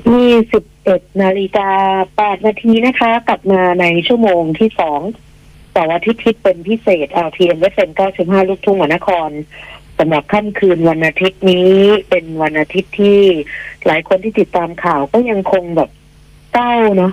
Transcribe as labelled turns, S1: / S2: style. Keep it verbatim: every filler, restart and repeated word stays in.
S1: ยี่สิบเอ็ดนาฬิกาแปดนาทีนะคะ กลับมาในชั่วโมงที่สองเสาร์อาทิตย์ที่เป็นพิเศษ แอล ที เอ็ม เอฟ เอ็ม เก้าสิบห้าลูกทุ่งมหานครสำหรับค่ำคืนวันอาทิตย์นี้เป็นวันอาทิตย์ที่หลายคนที่ติดตามข่าวก็ยังคงแบบเศร้าเนาะ